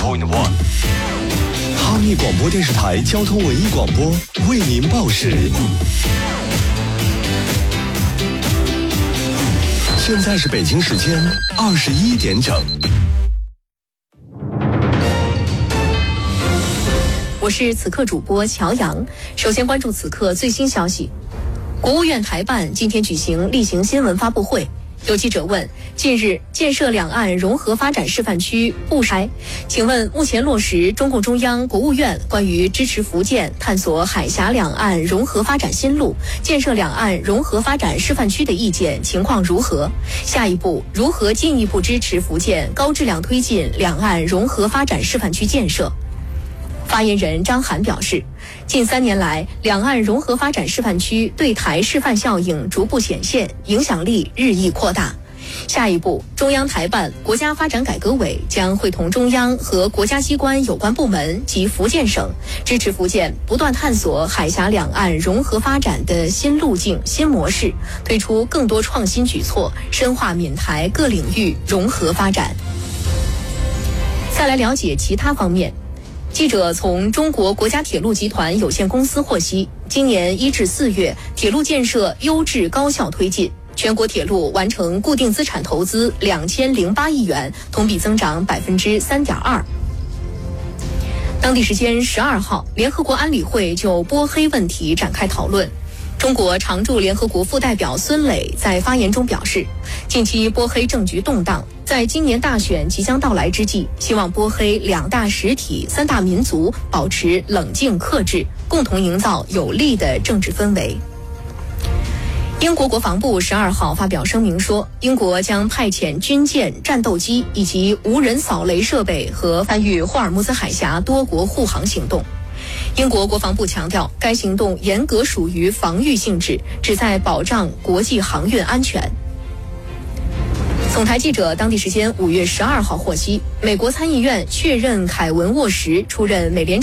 哈密广播电视台交通文艺广播为您报时。现在是北京时间21点整。 我是此刻主播乔阳。首先关注此刻最新消息。国务院台办今天举行例行新闻发布会。有记者问，近日建设两岸融合发展示范区不筛，请问目前落实中共中央、国务院关于支持福建探索海峡两岸融合发展新路、建设两岸融合发展示范区的意见情况如何？下一步如何进一步支持福建高质量推进两岸融合发展示范区建设？发言人张涵表示，近3年来，两岸融合发展示范区对台示范效应逐步显现，影响力日益扩大。下一步，中央台办、国家发展改革委将会同中央和国家机关有关部门及福建省，支持福建不断探索海峡两岸融合发展的新路径、新模式，推出更多创新举措，深化闽台各领域融合发展。再来了解其他方面。记者从中国国家铁路集团有限公司获悉，今年1至4月，铁路建设优质高效推进，全国铁路完成固定资产投资2008亿元，同比增长3.2%。当地时间12号，联合国安理会就波黑问题展开讨论。中国常驻联合国副代表孙磊在发言中表示，近期波黑政局动荡，在今年大选即将到来之际，希望波黑2大实体、3大民族保持冷静克制，共同营造有利的政治氛围。英国国防部12号发表声明说，英国将派遣军舰、战斗机以及无人扫雷设备和参与霍尔木兹海峡多国护航行动。英国国防部强调，该行动严格属于防御性质，旨在保障国际航运安全。总台记者当地时间5月12号获悉，美国参议院确认凯文·沃什出任美联